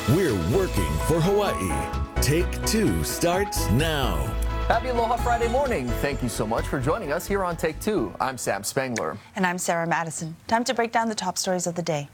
We're working for Hawaii. Take 2 starts now. Happy Aloha Friday morning. Thank you so much for joining us here on Take 2. I'm Sam Spangler. And I'm Sarah Madison. Time to break down the top stories of the day.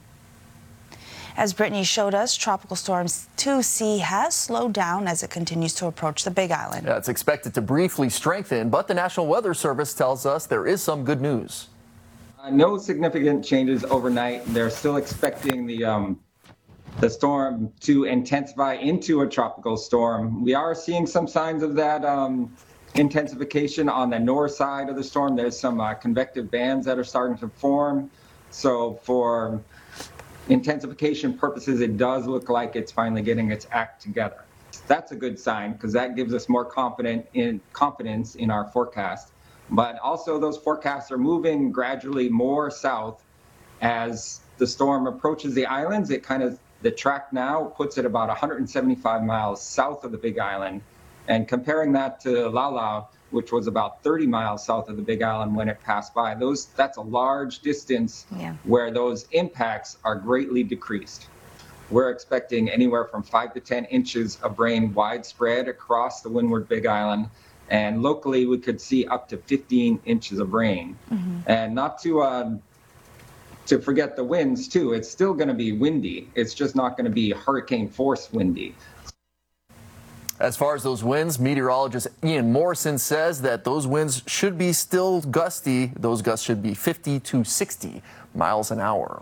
As Brittany showed us, Tropical Storm 2C has slowed down as it continues to approach the Big Island. Yeah, it's expected to briefly strengthen, but the National Weather Service tells us there is some good news. No significant changes overnight. They're still expecting the storm to intensify into a tropical storm. We are seeing some signs of that intensification on the north side of the storm. There's some convective bands that are starting to form. So for intensification purposes, it does look like it's finally getting its act together. That's a good sign because that gives us more confidence in our forecast. But also those forecasts are moving gradually more south as the storm approaches the islands. The track now puts it about 175 miles south of the Big Island. And comparing that to Lala, which was about 30 miles south of the Big Island when it passed by, that's a large distance where those impacts are greatly decreased. We're expecting anywhere from 5 to 10 inches of rain widespread across the Windward Big Island. And locally, we could see up to 15 inches of rain. And not to forget the winds, too. It's still going to be windy. It's just not going to be hurricane force windy. As far as those winds, meteorologist Ian Morrison says that those winds should be still gusty. Those gusts should be 50 to 60 miles an hour.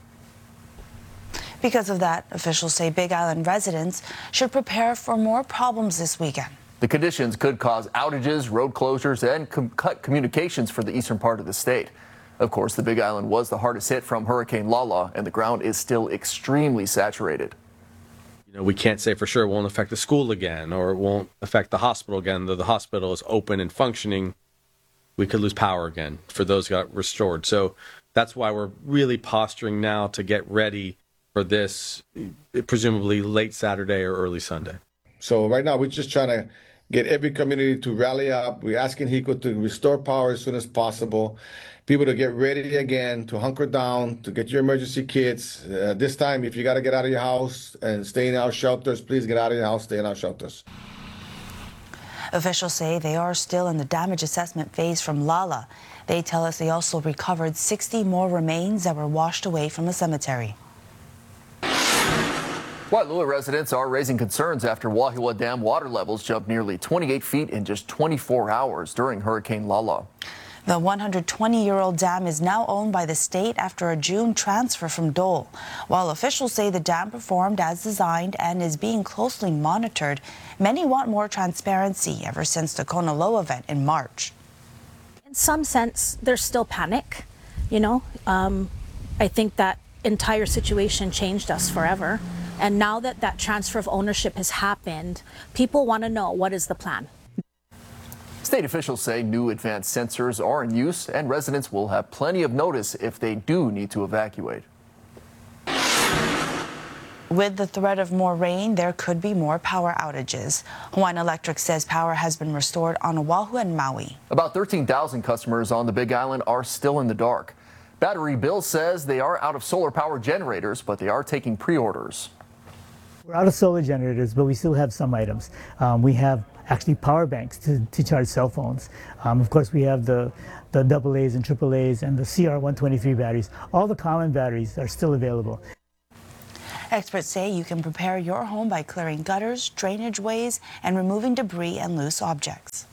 Because of that, officials say Big Island residents should prepare for more problems this weekend. The conditions could cause outages, road closures, and cut communications for the eastern part of the state. Of course, the Big Island was the hardest hit from Hurricane Lala, and the ground is still extremely saturated. We can't say for sure it won't affect the school again or it won't affect the hospital again. Though the hospital is open and functioning, we could lose power again for those who got restored. So that's why we're really posturing now to get ready for this, presumably late Saturday or early Sunday. So right now we're just trying to get every community to rally up. We're asking HECO to restore power as soon as possible. People to get ready again, to hunker down, to get your emergency kits. This time, if you got to get out of your house and stay in our shelters, please get out of your house, stay in our shelters. Officials say they are still in the damage assessment phase from Lala. They tell us they also recovered 60 more remains that were washed away from a cemetery. Waialua residents are raising concerns after Wahiawa Dam water levels jumped nearly 28 feet in just 24 hours during Hurricane Lala. The 120-year-old dam is now owned by the state after a June transfer from Dole. While officials say the dam performed as designed and is being closely monitored, many want more transparency ever since the Kona Loa event in March. In some sense, there's still panic, I think that entire situation changed us forever. And now that that transfer of ownership has happened, people want to know, what is the plan? State officials say new advanced sensors are in use and residents will have plenty of notice if they do need to evacuate. With the threat of more rain, there could be more power outages. Hawaiian Electric says power has been restored on Oahu and Maui. About 13,000 customers on the Big Island are still in the dark. Battery Bill says they are out of solar power generators, but they are taking pre-orders. We're out of solar generators, but we still have some items. We have actually power banks to charge cell phones. Of course, we have the AA's and AAA's and the CR123 batteries. All the common batteries are still available. Experts say you can prepare your home by clearing gutters, drainage ways, and removing debris and loose objects.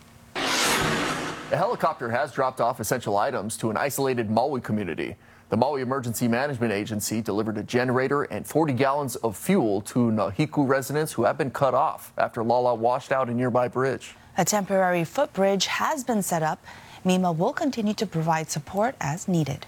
A helicopter has dropped off essential items to an isolated Maui community. The Maui Emergency Management Agency delivered a generator and 40 gallons of fuel to Nahiku residents who have been cut off after Lala washed out a nearby bridge. A temporary footbridge has been set up. MEMA will continue to provide support as needed.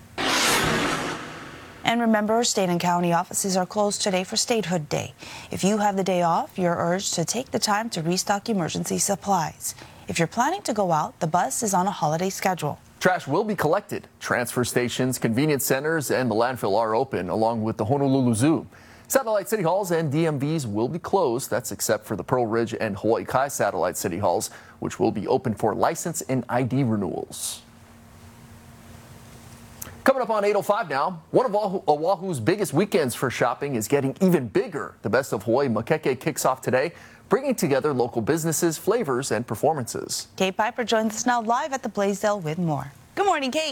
And remember, state and county offices are closed today for Statehood Day. If you have the day off, you're urged to take the time to restock emergency supplies. If you're planning to go out, the bus is on a holiday schedule. Trash will be collected. Transfer stations, convenience centers, and the landfill are open, along with the Honolulu Zoo. Satellite city halls and DMVs will be closed. That's except for the Pearl Ridge and Hawaii Kai satellite city halls, which will be open for license and ID renewals. Coming up on 8:05 now, one of Oahu's biggest weekends for shopping is getting even bigger. The Best of Hawaii Makeke kicks off today, bringing together local businesses, flavors, and performances. Kate Piper joins us now live at the Blaisdell with more. Good morning, Kate.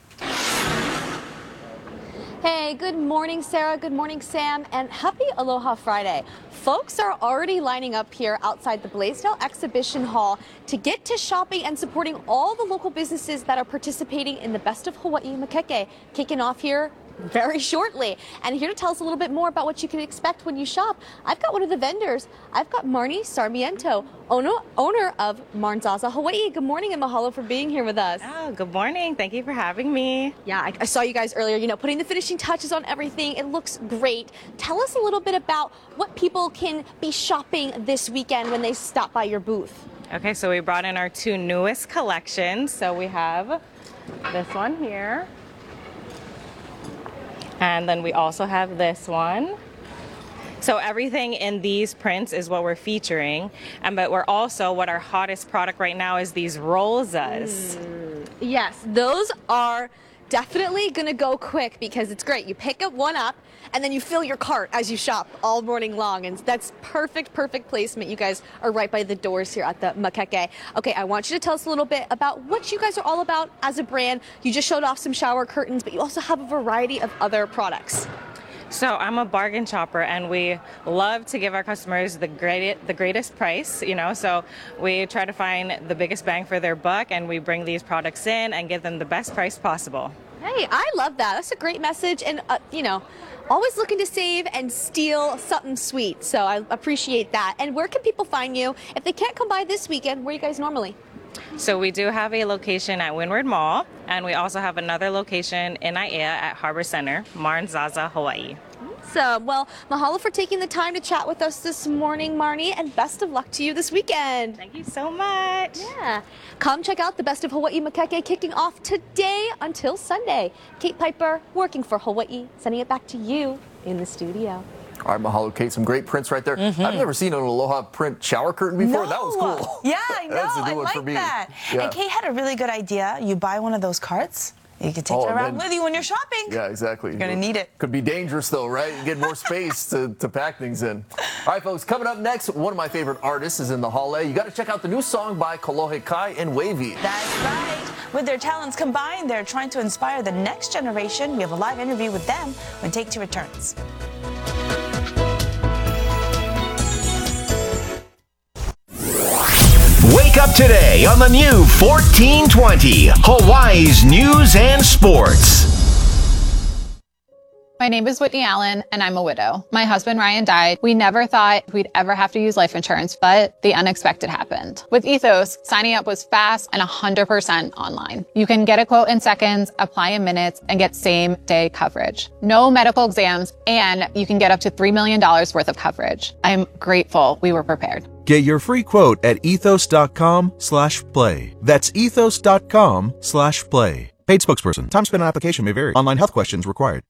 Hey, good morning, Sarah. Good morning, Sam, and happy Aloha Friday. Folks are already lining up here outside the Blaisdell Exhibition Hall to get to shopping and supporting all the local businesses that are participating in the Best of Hawaii Makeke, kicking off here very shortly. And here to tell us a little bit more about what you can expect when you shop, I've got one of the vendors. I've got Marnie Sarmiento, owner of Marnzaza Hawaii. Good morning and mahalo for being here with us. Oh, good morning. Thank you for having me. Yeah, I saw you guys earlier, putting the finishing touches on everything. It looks great. Tell us a little bit about what people can be shopping this weekend when they stop by your booth. Okay, so we brought in our two newest collections. So we have this one here. And then we also have this one. So everything in these prints is what we're featuring. But we're also, what our hottest product right now is these rosas. Yes, those are definitely gonna go quick because it's great. You pick up one up and then you fill your cart as you shop all morning long, and that's perfect placement. You guys are right by the doors here at the Makeke. Okay, I want you to tell us a little bit about what you guys are all about as a brand. You just showed off some shower curtains, but you also have a variety of other products. So I'm a bargain shopper, and we love to give our customers the greatest price, so we try to find the biggest bang for their buck, and we bring these products in and give them the best price possible. Hey, I love that. That's a great message, and always looking to save and steal something sweet. So I appreciate that. And where can people find you if they can't come by this weekend? Where are you guys normally? So we do have a location at Windward Mall, and we also have another location in Aiea at Harbor Center, Marnzaza, Hawaii. So, well, mahalo for taking the time to chat with us this morning, Marnie, and best of luck to you this weekend. Thank you so much. Yeah. Come check out the Best of Hawaii Makeke kicking off today until Sunday. Kate Piper, working for Hawaii, sending it back to you in the studio. All right, mahalo, Kate. Some great prints right there. I've never seen an Aloha print shower curtain before. No. That was cool. Yeah, I know. That's a new I one like for me. that. Yeah. And Kate had a really good idea. You buy one of those carts. You can take it around with you when you're shopping. Yeah, exactly. You're going to need it. Could be dangerous, though, right? You get more space to pack things in. All right, folks, coming up next, one of my favorite artists is in the hall. You got to check out the new song by Kolohe Kai and Wavy. That's right. With their talents combined, they're trying to inspire the next generation. We have a live interview with them when Take Two returns. Wake up today on the new 1420, Hawaii's News and Sports. My name is Whitney Allen, and I'm a widow. My husband, Ryan, died. We never thought we'd ever have to use life insurance, but the unexpected happened. With Ethos, signing up was fast and 100% online. You can get a quote in seconds, apply in minutes, and get same-day coverage. No medical exams, and you can get up to $3 million worth of coverage. I'm grateful we were prepared. Get your free quote at ethos.com/play. That's ethos.com/play. Paid spokesperson. Time spent on application may vary. Online health questions required.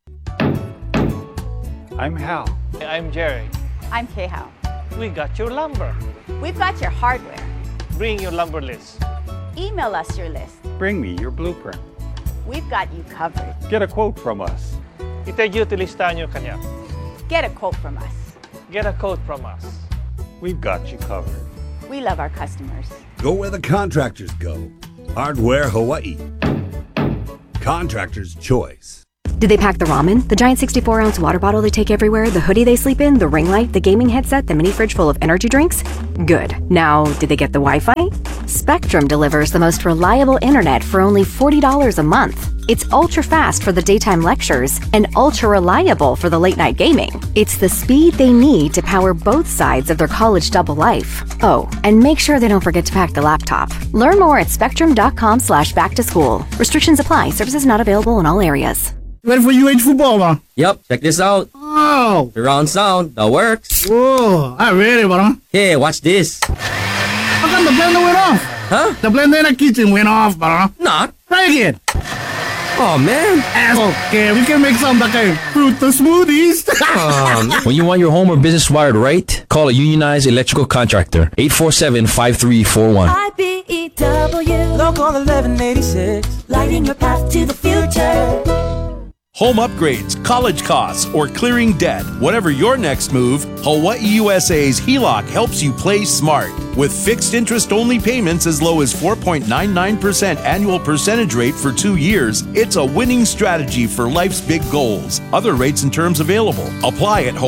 I'm Hal. I'm Jerry. I'm K-Hal. We got your lumber. We've got your hardware. Bring your lumber list. Email us your list. Bring me your blueprint. We've got you covered. Get a quote from us. Itajuti listahan nyo kanya. Get a quote from us. Get a quote from us. We've got you covered. We love our customers. Go where the contractors go. Hardware Hawaii. Contractor's choice. Did they pack the ramen, the giant 64-ounce water bottle they take everywhere, the hoodie they sleep in, the ring light, the gaming headset, the mini fridge full of energy drinks? Good. Now, did they get the Wi-Fi? Spectrum delivers the most reliable internet for only $40 a month. It's ultra-fast for the daytime lectures and ultra-reliable for the late-night gaming. It's the speed they need to power both sides of their college double life. Oh, and make sure they don't forget to pack the laptop. Learn more at spectrum.com/back-to-school. Restrictions apply. Services not available in all areas. Ready for UH football, man? Yep, check this out. Oh! Surround sound, that works. Whoa, I'm ready, bro. Hey, watch this. How come the blender went off? Huh? The blender in the kitchen went off, bro. Not. Try again. Oh, man. Okay, we can make some like a fruit smoothies. When you want your home or business wired right, call a unionized electrical contractor. 847-5341. WEW. Local 1186. Lighting your path to the future. Home upgrades, college costs, or clearing debt. Whatever your next move, Hawaii USA's HELOC helps you play smart. With fixed interest only payments as low as 4.99% annual percentage rate for 2 years, it's a winning strategy for life's big goals. Other rates and terms available. Apply at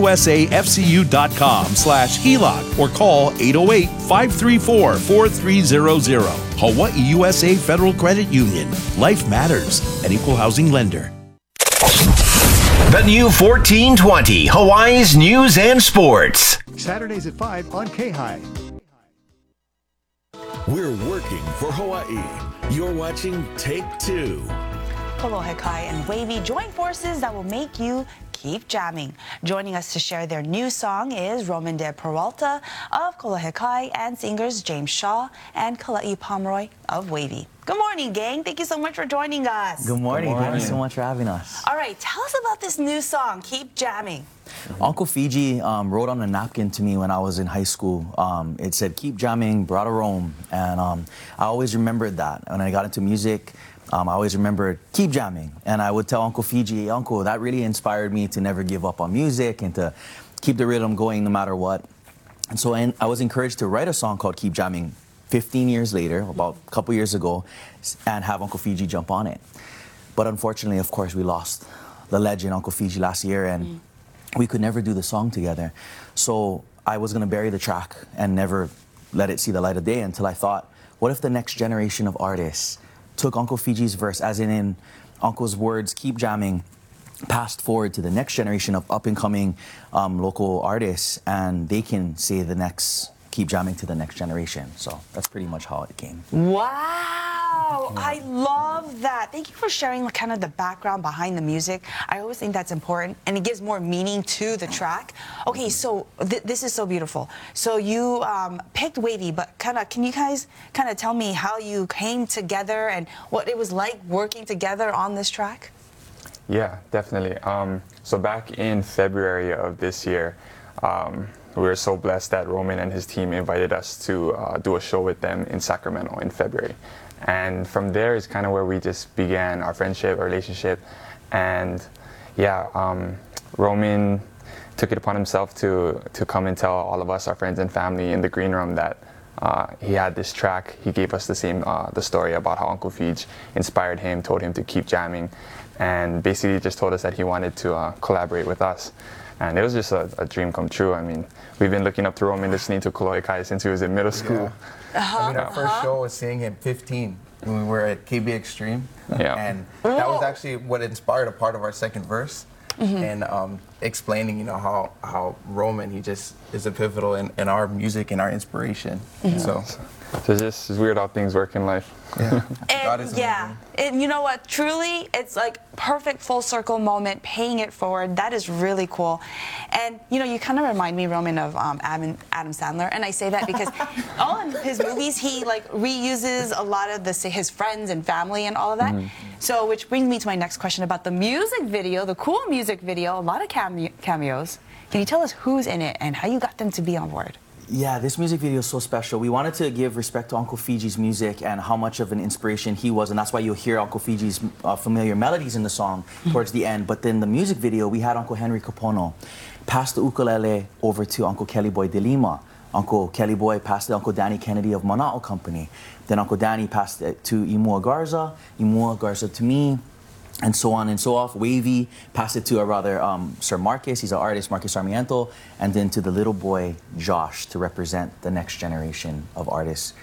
hawaiiusafcu.com/HELOC or call 808-534-4300. Hawaii USA Federal Credit Union. Life matters. An equal housing lender. The new 1420, Hawaii's news and sports. Saturdays at 5 on K-High. We're working for Hawaii. You're watching Take Two. Kolohe Kai and Wavy join forces that will make you keep jamming. Joining us to share their new song is Roman de Peralta of Kolohe Kai and singers James Shaw and Kalai Pomeroy of Wavy. Good morning, gang. Thank you so much for joining us. Good morning. Thank you so much for having us. All right, tell us about this new song, Keep Jamming. Uncle Fiji wrote on a napkin to me when I was in high school. It said, "Keep jamming, brother Rome." And I always remembered that. When I got into music, I always remembered keep jamming. And I would tell Uncle Fiji, "Uncle, that really inspired me to never give up on music and to keep the rhythm going no matter what." And so I was encouraged to write a song called Keep Jamming 15 years later, about a couple years ago, and have Uncle Fiji jump on it. But unfortunately, of course, we lost the legend, Uncle Fiji, last year, and we could never do the song together. So I was going to bury the track and never let it see the light of day until I thought, what if the next generation of artists took Uncle Fiji's verse, as in Uncle's words, keep jamming, passed forward to the next generation of up-and-coming local artists, and they can say the next, keep jamming to the next generation. So that's pretty much how it came. Wow, I love that. Thank you for sharing kind of the background behind the music. I always think that's important, and it gives more meaning to the track. Okay, so this is so beautiful. So you picked Wavy, but can you guys kind of tell me how you came together and what it was like working together on this track? Yeah, definitely. So back in February of this year, we were so blessed that Roman and his team invited us to do a show with them in Sacramento in February. And from there is kind of where we just began our friendship, our relationship. And yeah, Roman took it upon himself to come and tell all of us, our friends and family in the green room, that he had this track. He gave us the story about how Uncle Fiji inspired him, told him to keep jamming, and basically just told us that he wanted to collaborate with us. And it was just a dream come true. I mean, we've been looking up to Roman, listening to Kolohe Kai since he was in middle school. I mean, our first show was seeing him 15 when we were at KB Extreme. Yeah. And that was actually what inspired a part of our second verse. And explaining, how Roman, he just is a pivotal in our music and our inspiration. So it's weird how things work in life. Yeah. And and you know what? Truly, it's like perfect full circle moment, paying it forward. That is really cool. And you kind of remind me, Roman, of Adam Sandler, and I say that because all in his movies he reuses a lot of his friends and family and all of that. So, which brings me to my next question about the music video, the cool music video. A lot of cameos. Can you tell us who's in it and how you got them to be on board? Yeah, this music video is so special. We wanted to give respect to Uncle Fiji's music and how much of an inspiration he was, and that's why you'll hear Uncle Fiji's familiar melodies in the song towards the end. But then the music video, we had Uncle Henry Kapono pass the ukulele over to Uncle Kelly Boy de Lima. Uncle Kelly Boy passed it to Uncle Danny Kennedy of Mana'o Company. Then Uncle Danny passed it to Imua Garza to me, and so on and so off. Wavy passed it to Sir Marcus, he's an artist, Marcus Sarmiento, and then to the little boy, Josh, to represent the next generation of artists